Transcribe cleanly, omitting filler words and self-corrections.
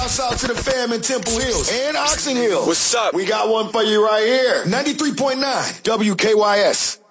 Shouts out to the fam in Temple Hills and Oxon Hill. What's up? We got one for you right here. 93.9 WKYS.